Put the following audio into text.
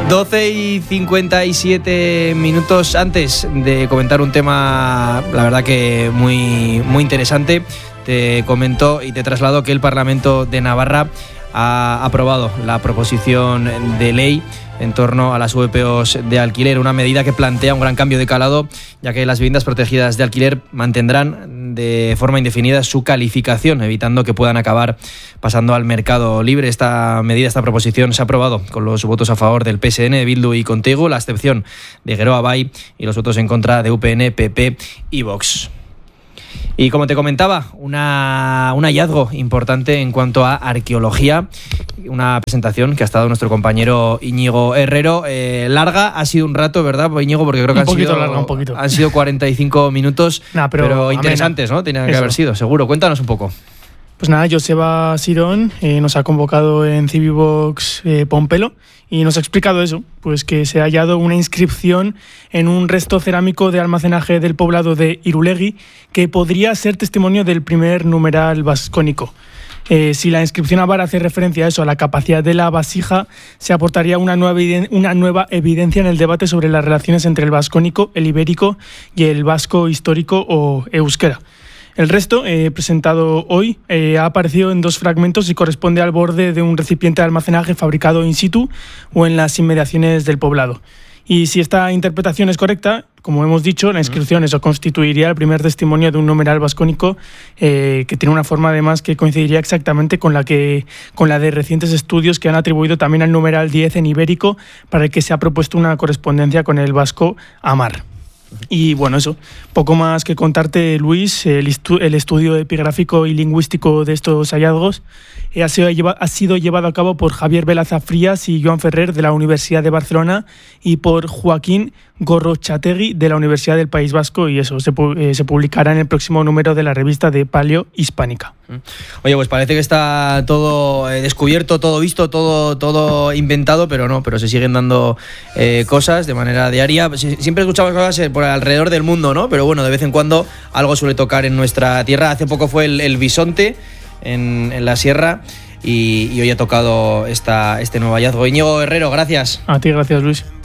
12:57 minutos. Antes de comentar un tema, la verdad que muy, muy interesante, te comento y te traslado que el Parlamento de Navarra ha aprobado la proposición de ley en torno a las VPOs de alquiler, una medida que plantea un gran cambio de calado, ya que las viviendas protegidas de alquiler mantendrán de forma indefinida su calificación, evitando que puedan acabar pasando al mercado libre. Esta proposición se ha aprobado con los votos a favor del PSN, de Bildu y Contigo, la excepción de Geroa Bai y los votos en contra de UPN, PP y Vox. Y como te comentaba, un hallazgo importante en cuanto a arqueología, una presentación que ha estado nuestro compañero Íñigo Herrero. Larga, ha sido un rato, ¿verdad, Íñigo? Porque creo que han sido 45 minutos, pero interesantes, ¿no? Tenían que haber sido, seguro. Cuéntanos un poco. Pues nada, Joseba Sirón nos ha convocado en Civivox Pompelo y nos ha explicado eso, pues que se ha hallado una inscripción en un resto cerámico de almacenaje del poblado de Irulegui que podría ser testimonio del primer numeral vascónico. Si la inscripción avar hace referencia a eso, a la capacidad de la vasija, se aportaría una nueva evidencia en el debate sobre las relaciones entre el vascónico, el ibérico y el vasco histórico o euskera. El resto, presentado hoy, ha aparecido en 2 fragmentos y corresponde al borde de un recipiente de almacenaje fabricado in situ o en las inmediaciones del poblado. Y si esta interpretación es correcta, como hemos dicho, la inscripción eso constituiría el primer testimonio de un numeral vascónico que tiene una forma además que coincidiría exactamente con la de recientes estudios que han atribuido también al numeral 10 en ibérico, para el que se ha propuesto una correspondencia con el vasco amar. Y bueno, eso, poco más que contarte, Luis. El estudio epigráfico y lingüístico de estos hallazgos ha sido llevado a cabo por Javier Velaza Frías y Joan Ferrer de la Universidad de Barcelona y por Joaquín Gorrochategui de la Universidad del País Vasco, y eso se publicará en el próximo número de la revista de Paleo Hispánica. Oye, pues parece que está todo descubierto, todo visto, todo inventado, pero se siguen dando cosas de manera diaria. Siempre escuchamos cosas por alrededor del mundo, ¿no? Pero bueno, de vez en cuando algo suele tocar en nuestra tierra. Hace poco fue el bisonte en la sierra y hoy ha tocado este nuevo hallazgo. Íñigo Herrero, gracias. A ti, gracias, Luis.